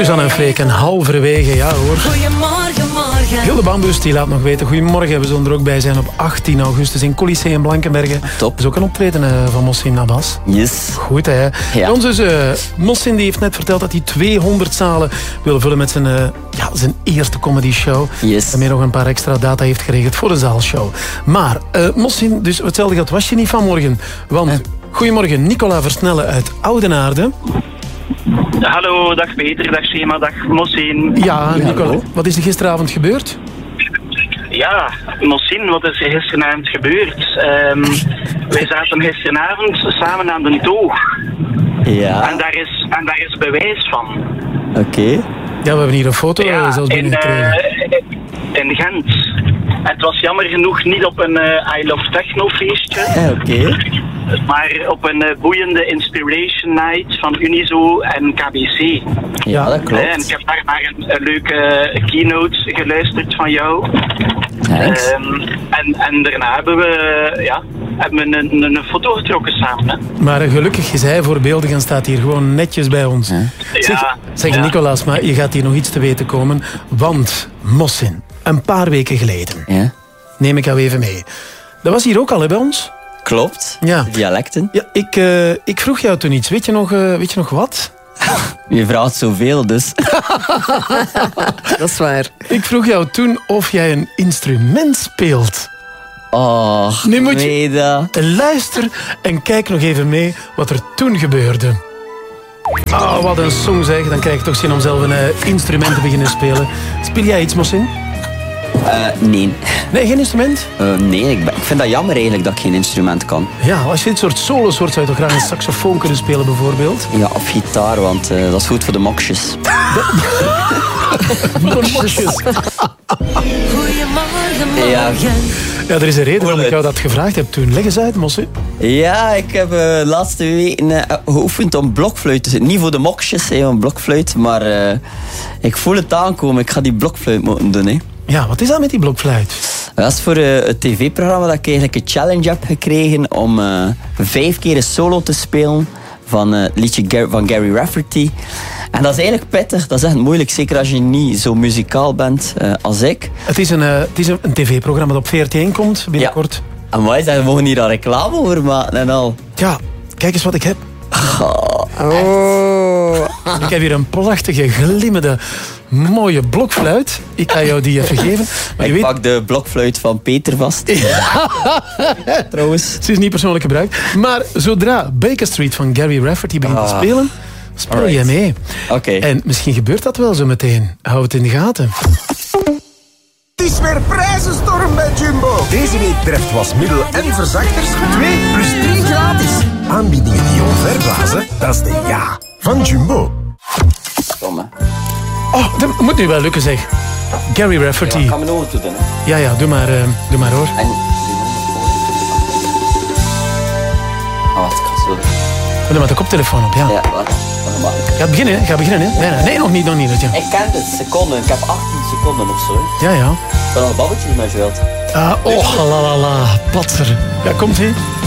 Suzanne en Freek en halverwege, ja hoor. Goedemorgen, morgen. Hilde Bambus die laat nog weten. Goedemorgen, we zullen er ook bij zijn op 18 augustus in Coliseum Blankenberge. Top. Dat is ook een optreden van Mohsin Abbas. Yes. Goed, hè. Ja. En ons dus, Mohsin die heeft net verteld dat hij 200 zalen wil vullen met zijn eerste comedy show. Yes. En meer nog een paar extra data heeft geregeld voor de zaalshow. Maar, Mohsin, dus hetzelfde geld was je niet vanmorgen. Want, goedemorgen, Nicola Versnellen uit Oudenaarde. Hallo, dag Peter, dag Shema, dag Mohsin. Ja, Nicola, wat is er gisteravond gebeurd? Ja, Mohsin, wat is er gisteravond gebeurd? Wij zaten gisteravond samen aan de toog. Ja. En daar is bewijs van. Oké. Ja, we hebben hier een foto zelfs binnengekregen. In Gent. Het was jammer genoeg niet op een I Love Techno feestje. Oké. Maar op een boeiende Inspiration Night van Unizo en KBC. Ja, dat klopt. En ik heb daar naar een leuke keynote geluisterd van jou. Thanks. En daarna hebben we een foto getrokken samen. Hè. Maar gelukkig is hij voorbeeldig en staat hier gewoon netjes bij ons. Ja. Zeg Nicolaas, maar je gaat hier nog iets te weten komen. Want Mohsin, een paar weken geleden, neem ik jou even mee. Dat was hier ook al hè, bij ons? Klopt. Ja. Dialecten. Ja, ik vroeg jou toen iets. Weet je nog wat? Je vraagt zoveel, dus. Dat is waar. Ik vroeg jou toen of jij een instrument speelt. Oh, Nu moet je weet dat. luister en kijk nog even mee wat er toen gebeurde. Oh, wat een song zeg. Dan krijg je toch zin om zelf een instrument te beginnen spelen. Speel jij iets, Mohsin? Nee. Nee, geen instrument? Nee, ik vind dat jammer eigenlijk dat ik geen instrument kan. Ja, als je dit soort solos hoort, zou je toch graag een saxofoon kunnen spelen bijvoorbeeld? Ja, of gitaar, want dat is goed voor de moksjes. Goedemorgen, morgen. Ja, er is een reden waarom ik jou dat gevraagd heb toen. Leg eens uit, Mohsin. Ja, ik heb de laatste weken geoefend om blokfluit te zitten. Niet voor de moksjes, een blokfluit, maar ik voel het aankomen. Ik ga die blokfluit moeten doen. Hè. Ja, wat is dat met die blokfluit? Dat is voor het tv-programma dat ik eigenlijk een challenge heb gekregen om 5 keer een solo te spelen van het liedje van Gary Rafferty. En dat is eigenlijk pittig, dat is echt moeilijk, zeker als je niet zo muzikaal bent als ik. Het is een tv-programma dat op VRT1 komt binnenkort. Ja. En wij we mogen hier al reclame over maken en al. Ja, kijk eens wat ik heb. Oh. Ik heb hier een prachtige, glimmende, mooie blokfluit. Ik ga jou die even geven. Maar Ik pak de blokfluit van Peter vast. Trouwens. Ze is niet persoonlijk gebruikt. Maar zodra Baker Street van Gary Rafferty begint te spelen, speel je mee. Oké. En misschien gebeurt dat wel zo meteen. Hou het in de gaten. Het is weer prijzenstorm bij Jumbo. Deze week treft wasmiddel en verzachters 2 plus 3 gratis. Aanbiedingen die je omverblazen, dat is de ja van Jumbo. Kom, Oh, dat moet nu wel lukken zeg. Gary Rafferty. ik ga mijn ogen toe doen. Hè. Ja, doe maar hoor. En... Oh, wat, ik ga zo. Doe maar de koptelefoon op, ja. Ja, wat? Ga beginnen, hè? Nee, nog niet. Ja. Ik ken het, seconden. Ik heb 18 seconden of zo. Ja. Dat een babbeltje met je wilt. Oh, la, patser. Ja, komt-ie.